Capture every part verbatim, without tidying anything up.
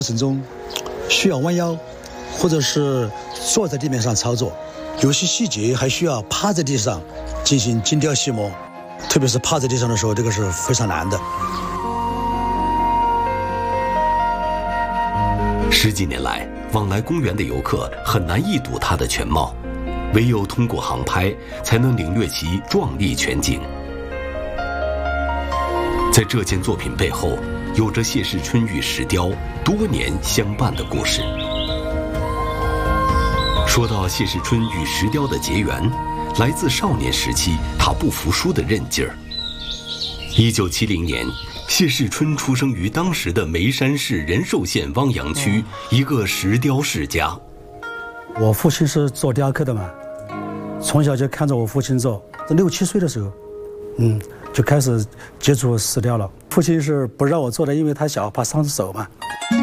过程中需要弯腰，或者是坐在地面上操作，有些细节还需要趴在地上进行精雕细磨，特别是趴在地上的时候，这个是非常难的。 十几年来，往来公园的游客很难一睹它的全貌，唯有通过航拍，才能领略其壮丽全景。在这件作品背后，有着谢世春与石雕多年相伴的故事。说到谢世春与石雕的结缘，来自少年时期他不服输的韧劲儿。一九七零年，谢世春出生于当时的眉山市仁寿县汪洋区一个石雕世家。 我父亲是做雕刻的嘛，从小就看着我父亲做，在六七岁的时候，嗯，就开始接触石雕了。父亲是不让我做的，因为他小，怕伤手嘛。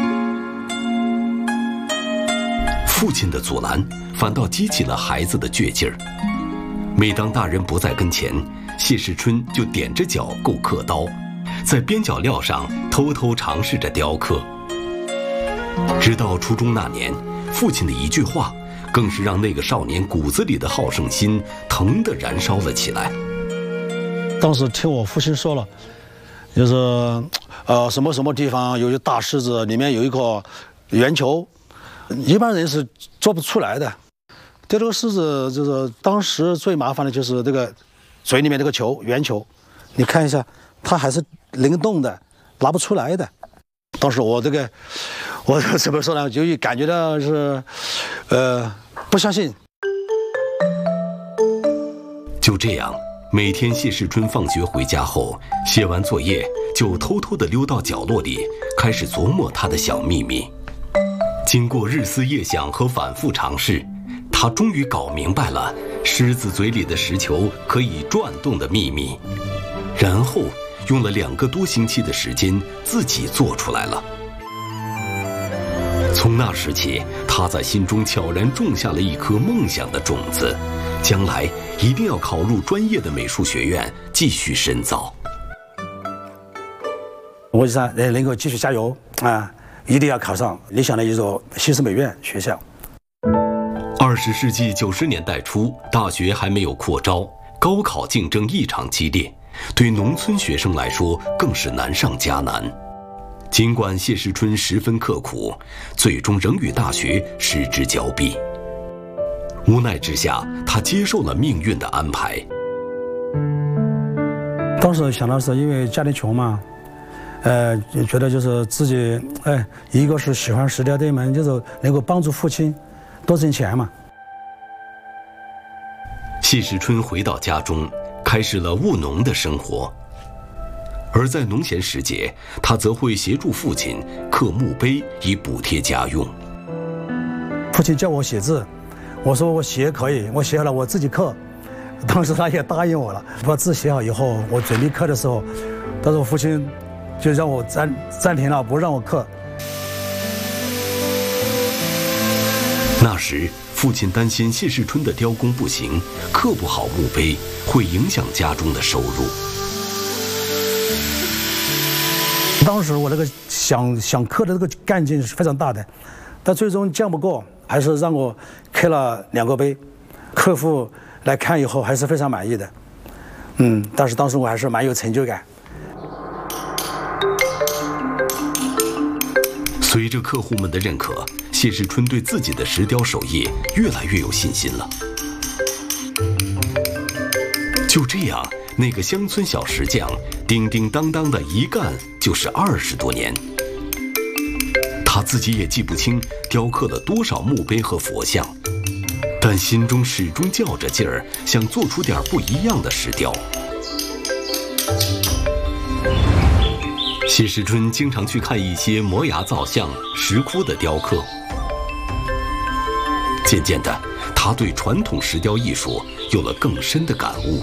父亲的阻拦，反倒激起了孩子的倔劲儿。每当大人不在跟前，谢世春就踮着脚够刻刀，在边角料上偷偷尝试着雕刻。直到初中那年，父亲的一句话，更是让那个少年骨子里的好胜心腾地燃烧了起来。 当时听我父亲说了，就是呃什么什么地方有一个大狮子，里面有一颗圆球，一般人是做不出来的。雕这个狮子，就是当时最麻烦的就是这个嘴里面这个球，圆球，你看一下，它还是灵动的，拿不出来的。当时我这个，我怎么说呢？就感觉到是，呃，不相信。 就这样，每天谢世春放学回家后，写完作业就偷偷地溜到角落里，开始琢磨他的小秘密。经过日思夜想和反复尝试，他终于搞明白了狮子嘴里的石球可以转动的秘密，然后用了两个多星期的时间自己做出来了。从那时起，他在心中悄然种下了一颗梦想的种子，将来一定要考入专业的美术学院继续深造。 我就想能够继续加油啊，一定要考上理想的一所西式美院学校。 二十世纪九十年代初，大学还没有扩招，高考竞争异常激烈，对农村学生来说更是难上加难。尽管谢世春十分刻苦，最终仍与大学失之交臂。无奈之下，他接受了命运的安排。 当时想到是因为家里穷嘛，呃，觉得就是自己，哎，一个是喜欢石雕，对门就是能够帮助父亲多挣钱嘛。 谢世春回到家中，开始了务农的生活。而在农闲时节，他则会协助父亲刻墓碑，以补贴家用。 父亲叫我写字，我说我写可以，我写好了我自己刻。当时他也答应我了，把字写好以后，我准备刻的时候，但是我父亲就让我暂暂停了，不让我刻。 那时，父亲担心谢世春的雕工不行，刻不好墓碑会影响家中的收入。 当时我这个想想刻的这个干劲是非常大的，但最终犟不过，还是让我刻了两个碑。客户来看以后还是非常满意的，嗯，但是当时我还是蛮有成就感。 随着客户们的认可，谢世春对自己的石雕手艺越来越有信心了。就这样，那个乡村小石匠叮叮当当的一干就是二十多年。他自己也记不清雕刻了多少墓碑和佛像，但心中始终较着劲儿，想做出点不一样的石雕。谢世春经常去看一些摩崖造像、石窟的雕刻。渐渐的，他对传统石雕艺术有了更深的感悟。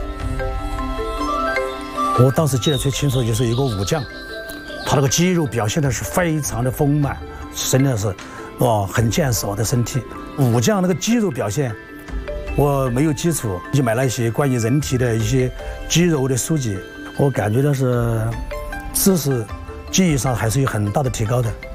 我当时记得最清楚，就是一个武将，他那个肌肉表现的是非常的丰满，真的是，哇，很健硕的身体。武将那个肌肉表现，我没有基础，就买了一些关于人体的一些肌肉的书籍，我感觉到是知识、记忆上还是有很大的提高的。